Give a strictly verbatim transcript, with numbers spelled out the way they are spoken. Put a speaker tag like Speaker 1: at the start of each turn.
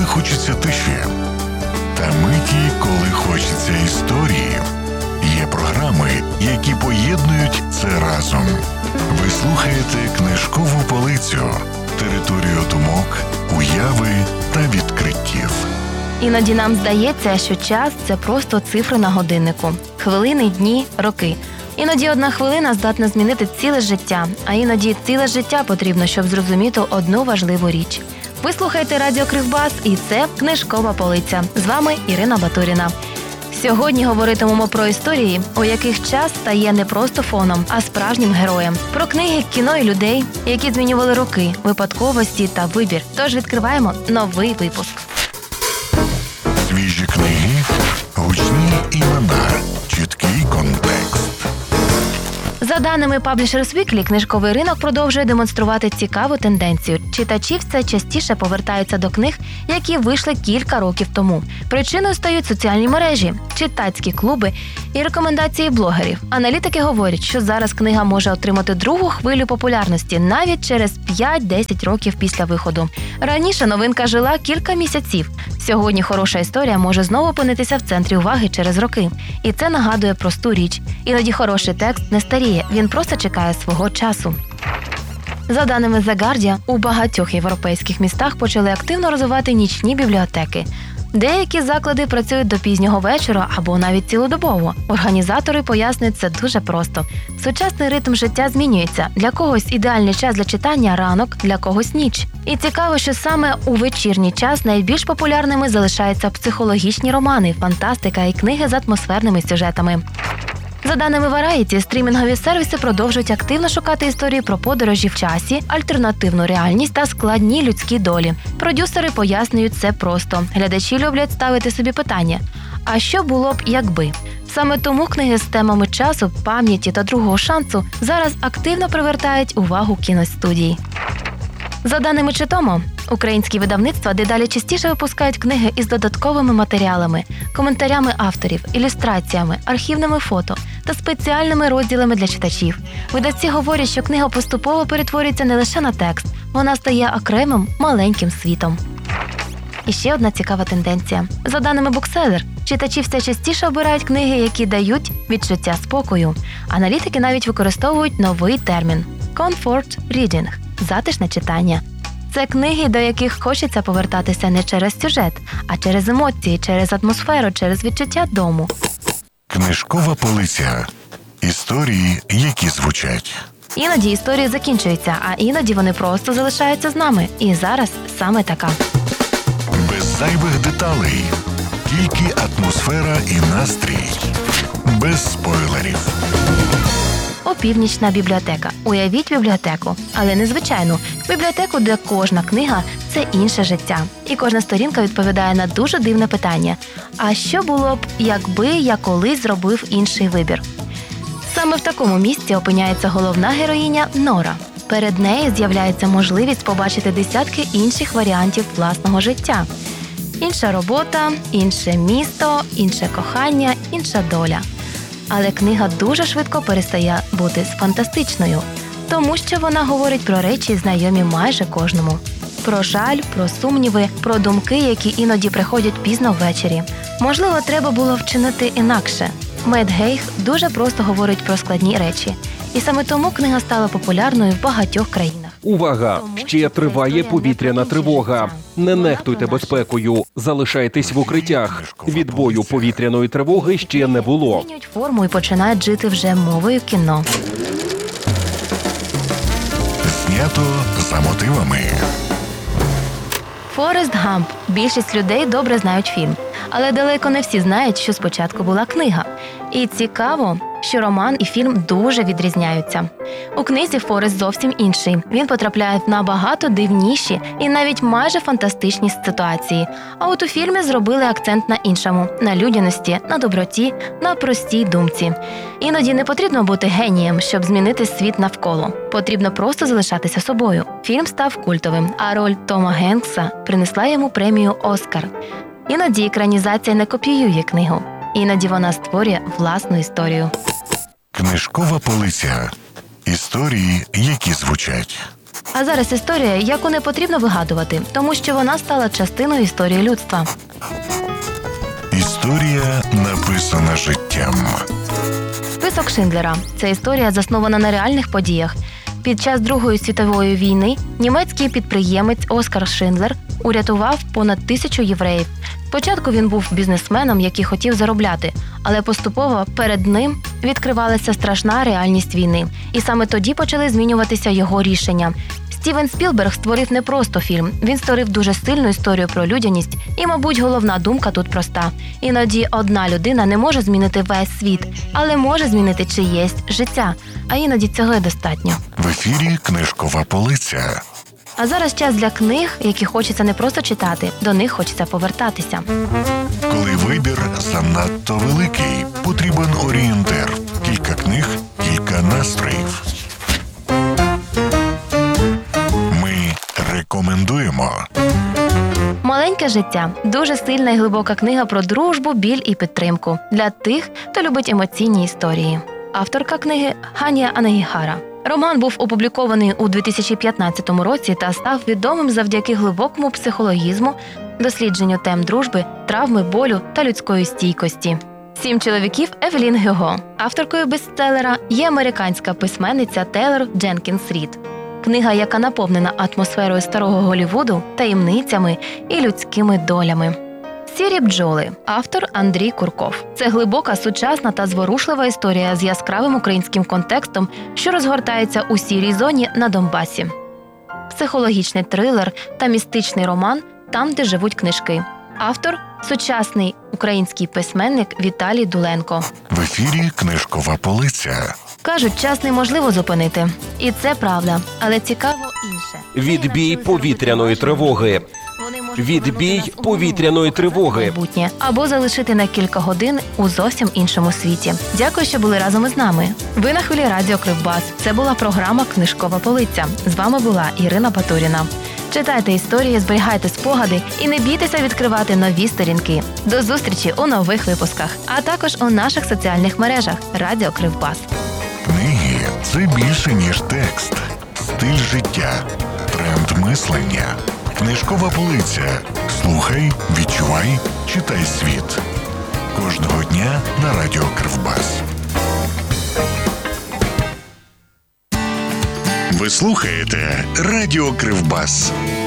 Speaker 1: хочеться тиші, та миті, коли хочеться історії. Є програми, які поєднують це разом. Ви слухаєте «Книжкову полицю» – територію думок, уяви та відкриттів.
Speaker 2: Іноді нам здається, що час – це просто цифри на годиннику. Хвилини, дні, роки. Іноді одна хвилина здатна змінити ціле життя, а іноді ціле життя потрібно, щоб зрозуміти одну важливу річ. Ви слухаєте Радіо Кривбас, і це «Книжкова полиця». З вами Ірина Батуріна. Сьогодні говоритимемо про історії, у яких час стає не просто фоном, а справжнім героєм. Про книги, кіно і людей, які змінювали роки, випадковості та вибір. Тож відкриваємо новий випуск.
Speaker 1: Свіжі книги, гучні імена, чіткий контекст.
Speaker 2: За даними Publishers Weekly, книжковий ринок продовжує демонструвати цікаву тенденцію. Читачі все частіше повертаються до книг, які вийшли кілька років тому. Причиною стають соціальні мережі, читацькі клуби і рекомендації блогерів. Аналітики говорять, що зараз книга може отримати другу хвилю популярності навіть через п'ять-десять років після виходу. Раніше новинка жила кілька місяців. Сьогодні хороша історія може знову опинитися в центрі уваги через роки. І це нагадує просту річ. Іноді хороший текст не старіє, він просто чекає свого часу. За даними The Guardian, у багатьох європейських містах почали активно розвивати нічні бібліотеки. Деякі заклади працюють до пізнього вечора або навіть цілодобово. Організатори пояснюють це дуже просто. Сучасний ритм життя змінюється. Для когось ідеальний час для читання – ранок, для когось – ніч. І цікаво, що саме у вечірній час найбільш популярними залишаються психологічні романи, фантастика і книги з атмосферними сюжетами. За даними Variety, стрімінгові сервіси продовжують активно шукати історії про подорожі в часі, альтернативну реальність та складні людські долі. Продюсери пояснюють це просто. Глядачі люблять ставити собі питання – а що було б, якби? Саме тому книги з темами часу, пам'яті та другого шансу зараз активно привертають увагу кіностудій. За даними Читомо, українські видавництва дедалі частіше випускають книги із додатковими матеріалами, коментарями авторів, ілюстраціями, архівними фото та спеціальними розділами для читачів. Видавці говорять, що книга поступово перетворюється не лише на текст, вона стає окремим маленьким світом. І ще одна цікава тенденція. За даними Bookseller, читачі все частіше обирають книги, які дають відчуття спокою. Аналітики навіть використовують новий термін – «comfort reading» – затишне читання. Це книги, до яких хочеться повертатися не через сюжет, а через емоції, через атмосферу, через відчуття дому.
Speaker 1: Книжкова полиця. Історії, які звучать.
Speaker 2: Іноді історії закінчуються, а іноді вони просто залишаються з нами. І зараз саме така.
Speaker 1: Без зайвих деталей. Тільки атмосфера і настрій. Без спойлерів.
Speaker 2: Опівнічна бібліотека. Уявіть бібліотеку, але не звичайну. Бібліотеку, де кожна книга – це інше життя. І кожна сторінка відповідає на дуже дивне питання. А що було б, якби я колись зробив інший вибір? Саме в такому місці опиняється головна героїня Нора. Перед нею з'являється можливість побачити десятки інших варіантів власного життя. Інша робота, інше місто, інше кохання, інша доля. Але книга дуже швидко перестає бути фантастичною, тому що вона говорить про речі, знайомі майже кожному. Про жаль, про сумніви, про думки, які іноді приходять пізно ввечері. Можливо, треба було вчинити інакше. Мет Гейх дуже просто говорить про складні речі. І саме тому книга стала популярною в багатьох країнах.
Speaker 3: Увага! Ще триває повітряна тривога. Не нехтуйте безпекою. Залишайтесь в укриттях. Відбою повітряної тривоги ще не було.
Speaker 2: Змінюють форму і починають жити вже мовою кіно.
Speaker 1: Знято за мотивами.
Speaker 2: Форест Гамп. Більшість людей добре знають фільм. Але далеко не всі знають, що спочатку була книга. І цікаво, що роман і фільм дуже відрізняються. У книзі Форест зовсім інший. Він потрапляє в набагато дивніші і навіть майже фантастичні ситуації. А от у фільмі зробили акцент на іншому – на людяності, на доброті, на простій думці. Іноді не потрібно бути генієм, щоб змінити світ навколо. Потрібно просто залишатися собою. Фільм став культовим, а роль Тома Генкса принесла йому премію «Оскар». Іноді екранізація не копіює книгу. Іноді вона створює власну історію.
Speaker 1: Книжкова полиця. Історії, які звучать.
Speaker 2: А зараз історія, яку не потрібно вигадувати, тому що вона стала частиною історії людства.
Speaker 1: Історія написана життям.
Speaker 2: Список Шиндлера – це історія, заснована на реальних подіях. Під час Другої світової війни німецький підприємець Оскар Шиндлер урятував понад тисячу євреїв. Спочатку він був бізнесменом, який хотів заробляти, але поступово перед ним відкривалася страшна реальність війни. І саме тоді почали змінюватися його рішення. Стівен Спілберг створив не просто фільм, він створив дуже сильну історію про людяність. І, мабуть, головна думка тут проста. Іноді одна людина не може змінити весь світ, але може змінити чиєсь життя. А іноді цього й достатньо.
Speaker 1: В ефірі книжкова полиця.
Speaker 2: А зараз час для книг, які хочеться не просто читати, до них хочеться повертатися.
Speaker 1: Коли вибір занадто великий, потрібен орієнтир. Кілька книг, кілька настроїв. Ми рекомендуємо.
Speaker 2: «Маленьке життя» – дуже сильна і глибока книга про дружбу, біль і підтримку для тих, хто любить емоційні історії. Авторка книги – Ханія Анагіхара. Роман був опублікований у дві тисячі п'ятнадцятому році та став відомим завдяки глибокому психологізму, дослідженню тем дружби, травми, болю та людської стійкості. «Сім чоловіків» Евелін Гюго. Авторкою бестселера є американська письменниця Тейлор Дженкінс Рід. Книга, яка наповнена атмосферою старого Голлівуду, таємницями і людськими долями. «Сірі бджоли». Автор Андрій Курков. Це глибока, сучасна та зворушлива історія з яскравим українським контекстом, що розгортається у сірій зоні на Донбасі. Психологічний трилер та містичний роман «Там, де живуть книжки». Автор – сучасний український письменник Віталій Дуленко.
Speaker 1: В ефірі книжкова полиця.
Speaker 2: Кажуть, час неможливо зупинити. І це правда. Але цікаво інше.
Speaker 3: Відбій повітряної тривоги.
Speaker 2: Вони можуть
Speaker 3: Відбій
Speaker 2: повернути нас у
Speaker 3: повітряної тривоги.
Speaker 2: майбутнє або залишити на кілька годин у зовсім іншому світі. Дякую, що були разом із нами. Ви на хвилі радіо Кривбас. Це була програма «Книжкова полиця». З вами була Ірина Батуріна. Читайте історії, зберігайте спогади і не бійтеся відкривати нові сторінки. До зустрічі у нових випусках, а також у наших соціальних мережах Радіо Кривбас.
Speaker 1: Книги – це більше, ніж текст. Стиль життя. Тренд мислення. Книжкова полиця. Слухай, відчувай, читай світ. Кожного дня на Радіо Кривбас. Ви слухаєте Радіо Кривбас.